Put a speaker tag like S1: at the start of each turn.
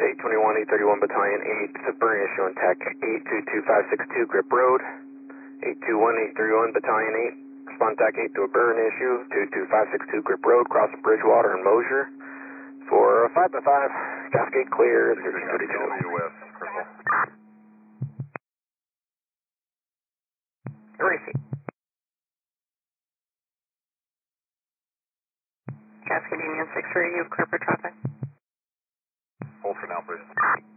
S1: 821, 831 Battalion 8, burn issue on TAC 822562 Grip Road. 821, 831 Battalion 8, respond TAC 8 to a burn issue, 22562 Grip Road, cross Bridgewater and Mosier. For a 5x5, Cascade clear, 1332.
S2: WS, Crystal.
S1: Receipt.
S3: Cascade Union 6 for you, clear for traffic.
S2: Hold for now, please.